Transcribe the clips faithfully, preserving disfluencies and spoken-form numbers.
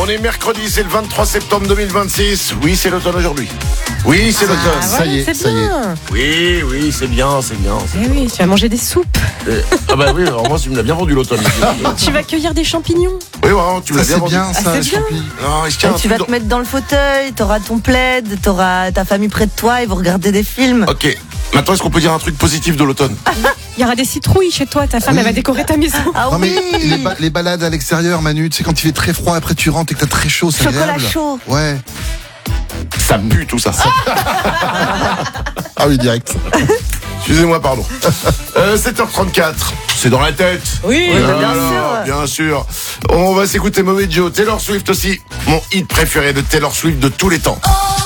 On est mercredi, c'est le vingt-trois septembre deux mille vingt-six. Oui, c'est l'automne aujourd'hui. Oui, c'est l'automne. Ah, Ça voilà, y est, c'est ça y est. bien. Oui, oui, c'est bien, c'est bien. c'est Eh bien. oui, tu vas manger des soupes. Euh, ah bah oui, alors moi, tu me l'as bien vendu l'automne. Tu vas cueillir des champignons. Oui, vraiment, tu me Ça l'as bien c'est vendu. bien, ça, c'est les bien. champignons. Non, il se tient un Tu vas truc te mettre dans le fauteuil, t'auras ton plaid, t'auras ta famille près de toi, ils vont regarder des films. dans- Ok, maintenant, est-ce qu'on peut dire un truc positif de l'automne? Il y aura des citrouilles chez toi. Ta femme, Oui. elle va décorer ta maison. Ah Non mais oui, les, ba- les balades à l'extérieur, Manu, tu sais quand il fait très froid, après tu rentres et que t'as très chaud, c'est chocolat agréable. chaud. Ouais. Ça pue tout ça. Ah oui, direct. Excusez-moi, pardon. Euh, sept heures trente-quatre, c'est dans la tête. Oui. Oui, bah, bien Voilà, sûr. Bien sûr. On va s'écouter Mauvais Joe, Taylor Swift aussi. Mon hit préféré de Taylor Swift de tous les temps.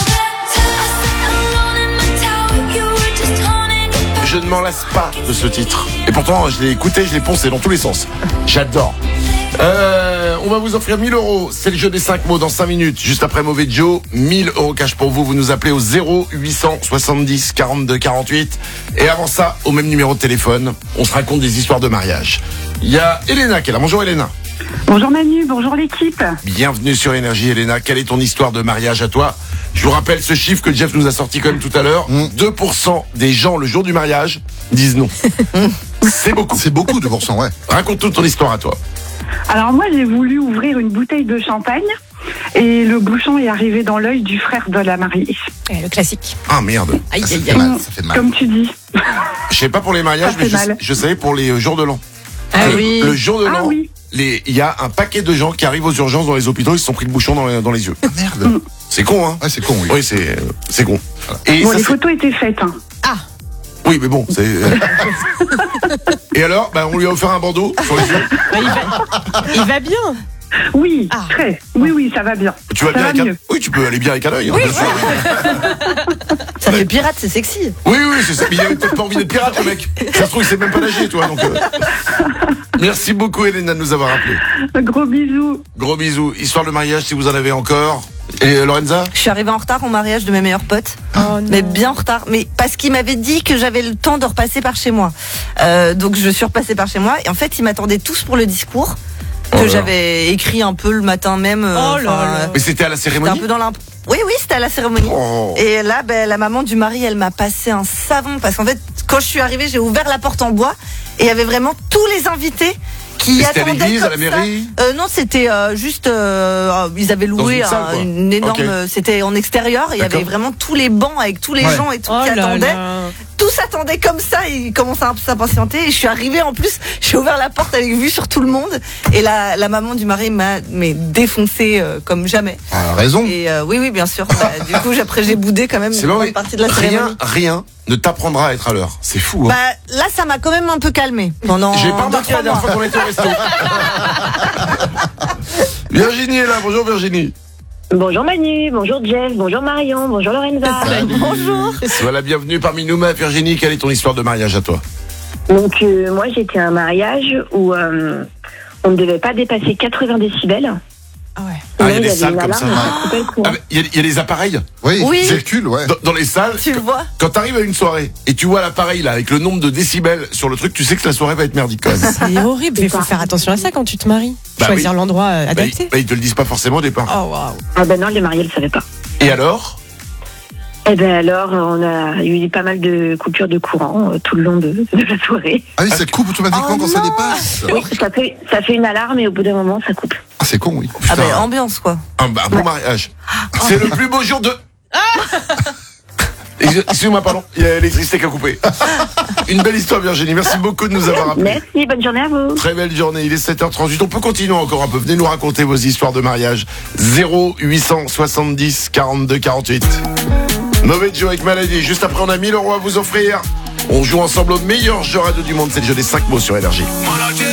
Je ne m'en lasse pas de ce titre. Et pourtant, je l'ai écouté, je l'ai poncé dans tous les sens. J'adore. Euh, on va vous offrir mille euros. C'est le jeu des cinq mots dans cinq minutes. Juste après Mauvais Joe, mille euros cash pour vous. Vous nous appelez au zéro huit cent soixante-dix quarante-deux quarante-huit. Et avant ça, au même numéro de téléphone, on se raconte des histoires de mariage. Il y a Elena qui est là. Bonjour Elena. Bonjour Manu, bonjour l'équipe. Bienvenue sur Énergie Elena. Quelle est ton histoire de mariage à toi? Je vous rappelle ce chiffre que Jeff nous a sorti quand même tout à l'heure. Mm. deux pour cent des gens le jour du mariage disent non. C'est beaucoup. C'est beaucoup de pourcents, ouais. Raconte toute ton histoire à toi. Alors moi j'ai voulu ouvrir une bouteille de champagne et le bouchon est arrivé dans l'œil du frère de la mariée. Eh, le classique. Ah merde. Aïe, Ah, ça aïe, fait aïe. mal, ça fait mal. Comme tu dis. Je sais pas pour les mariages, Ça mais fait je, mal. je savais pour les euh, jours de l'an. Ah Le- oui. Le jour de Ah l'an, oui. les- il y a un paquet de gens qui arrivent aux urgences dans les hôpitaux, ils se sont pris le bouchon dans les, dans les yeux. Ah, merde. C'est con, hein? Ouais, c'est con, oui. Oui, c'est c'est con. Et Bon, ça, les c'est- photos étaient faites. Hein. oui, mais bon, c'est. Et alors, bah, on lui a offert un bandeau sur les yeux. Bah, il, va... il va bien. Oui, Ah. très. Oui, oui, ça va bien. Tu vas Ça bien va avec un... mieux. Oui, tu peux aller bien avec un œil. hein, bien sûr. Ça fait pirate, c'est sexy. Oui, oui, c'est ça. Mais il avait peut-être pas envie d'être pirate, le mec. Ça se trouve, il sait même pas nager, toi. Donc, euh. Merci beaucoup, Elena, de nous avoir appelé. Un gros bisou. Gros bisous. Histoire de mariage, si vous en avez encore. Et euh, Lorenza? Je suis arrivée en retard au mariage de mes meilleurs potes. Oh, non. Mais bien en retard, mais parce qu'il m'avait dit que j'avais le temps de repasser par chez moi. Euh, donc je suis repassée par chez moi et en fait ils m'attendaient tous pour le discours que Oh là. j'avais écrit un peu le matin même. euh, Oh là enfin, là. euh, Mais c'était à la C'était un cérémonie? peu dans l'imp. Oui, oui, c'était à la cérémonie. Oh. Et là, ben, la maman du mari, elle m'a passé un savon parce qu'en fait, quand je suis arrivée, j'ai ouvert la porte en bois et il y avait vraiment tous les invités qui Et c'était à attendaient l'église, à la comme ça. mairie? Euh, non, c'était euh, juste, euh, ils avaient Dans loué une salle, un- quoi. une énorme, Ok. c'était en extérieur. Il y avait D'accord. vraiment tous les bancs avec tous les Ouais. gens et tout Oh qui là attendaient. là. Tous attendaient comme ça, ils commençaient à s'impatienter et je suis arrivée en plus, j'ai ouvert la porte avec vue sur tout le monde et la, la maman du mari m'a mais défoncé euh, comme jamais. Ah, raison. Et euh, oui, oui, bien sûr. Bah, du coup, j'ai- après, j'ai boudé quand même C'est une bon, grande oui. partie de la Rien, cérémonie. rien ne t'apprendra à être à l'heure. C'est fou, hein. Bah, là, ça m'a quand même un peu calmé pendant. J'ai pas deux, remarqué la trois dernière mois. fois qu'on était au resto. Virginie est là. Bonjour, Virginie. Bonjour Manu, bonjour Jeff, bonjour Marion, bonjour Lorenza. Bonjour. Sois la bienvenue parmi nous, ma Virginie. Quelle est ton histoire de mariage à toi? Donc euh, moi j'étais à un mariage où euh, on ne devait pas dépasser quatre-vingts décibels. Ah ouais. Ah, Mais il y a des avait salles une comme alarme ça. qui coupait le courant. Ah, mais Il y, a- il y a des appareils Oui, Oui. circule, ouais. dans, dans les salles. Tu le vois? Quand t'arrives à une soirée et tu vois l'appareil là avec le nombre de décibels sur le truc, tu sais que la soirée va être merdique quand même. C'est horrible. Il faut faire attention à ça quand tu te maries. Bah Choisir oui. l'endroit euh, Bah, adapté. ils, bah, ils te le disent pas forcément au départ. Oh waouh. Ah ben non, les mariés ne le savaient pas. Et alors? Et ben alors on a eu pas mal de coupures de courant euh, tout le long de, de la soirée. Ah oui, ça coupe automatiquement Oh quand ça non. dépasse. Ça fait, ça fait une alarme et au bout d'un moment ça coupe. Ah, c'est con, oui. Ah, Putain. bah, ambiance, quoi. Un, bah, un bon mariage. C'est le plus beau jour de. Ex- Excusez-moi, pardon. Il y a l'électricité qui a coupé. Une belle histoire, Virginie. Merci beaucoup de nous avoir appelés. Merci, bonne journée à vous. Très belle journée, il est sept heures trente-huit. On peut continuer encore un peu. Venez nous raconter vos histoires de mariage. zéro huit cent soixante-dix quarante-deux quarante-huit. Mauvais Joe avec Maladie. Juste après, on a mille euros à vous offrir. On joue ensemble au meilleur jeu radio du monde. C'est le jeu des cinq mots sur Énergie.